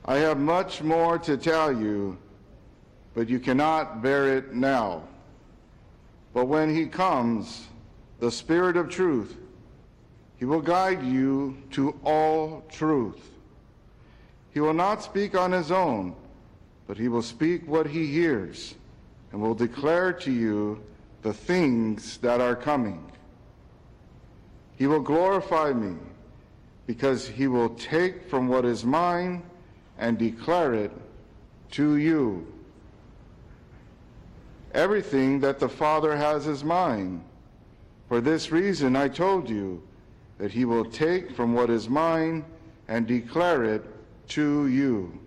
I have much more to tell you, but you cannot bear it now. But when he comes, the Spirit of truth, he will guide you to all truth. He will not speak on his own, but he will speak what he hears, and will declare to you the things that are coming. He will glorify me, because he will take from what is mine and declare it to you. Everything that the Father has is mine. For this reason I told you that he will take from what is mine and declare it to you.